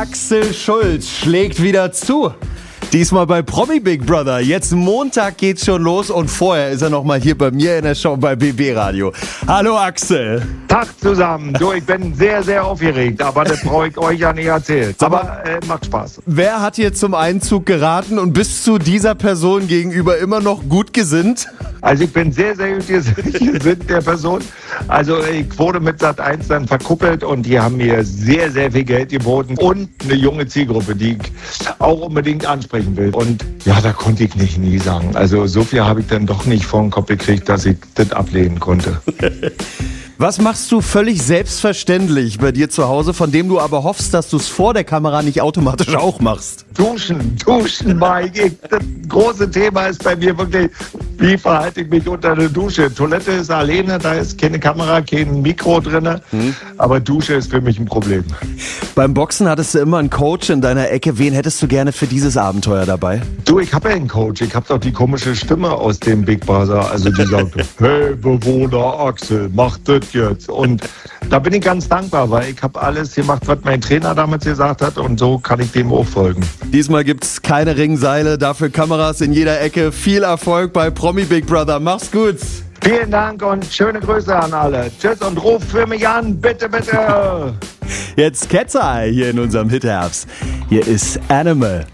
Axel Schulz schlägt wieder zu. Diesmal bei Promi Big Brother. Jetzt Montag geht's schon los und vorher ist er noch mal hier bei mir in der Show bei BB Radio. Hallo Axel. Tag zusammen. Du, ich bin sehr, sehr aufgeregt, aber das brauche ich euch ja nicht erzählen. Aber macht Spaß. Wer hat dir zum Einzug geraten und bist du dieser Person gegenüber immer noch gut gesinnt? Also ich bin sehr, sehr gut gesinnt der Person. Also ich wurde mit Sat.1 dann verkuppelt und die haben mir sehr, sehr viel Geld geboten und eine junge Zielgruppe, die ich auch unbedingt ansprechen will. Und ja, da konnte ich nicht nie sagen. Also so viel habe ich dann doch nicht vor den Kopf gekriegt, dass ich das ablehnen konnte. Was machst du völlig selbstverständlich bei dir zu Hause, von dem du aber hoffst, dass du es vor der Kamera nicht automatisch auch machst? Duschen, Mike. Das große Thema ist bei mir wirklich, wie verhalte ich mich unter der Dusche? Toilette ist alleine, da ist keine Kamera, kein Mikro drin, aber Dusche ist für mich ein Problem. Beim Boxen hattest du immer einen Coach in deiner Ecke. Wen hättest du gerne für dieses Abenteuer dabei? Du, ich habe ja einen Coach. Ich habe doch die komische Stimme aus dem Big Brother. Also die sagt, hey Bewohner Axel, mach das jetzt. Und da bin ich ganz dankbar, weil ich habe alles gemacht, was mein Trainer damals gesagt hat und so kann ich dem auch folgen. Diesmal gibt's keine Ringseile, dafür Kameras in jeder Ecke. Viel Erfolg bei Promi Big Brother. Mach's gut. Vielen Dank und schöne Grüße an alle. Tschüss und ruf für mich an, bitte, bitte. Jetzt Cat's Eye hier in unserem Hitherbst. Hier ist Animal.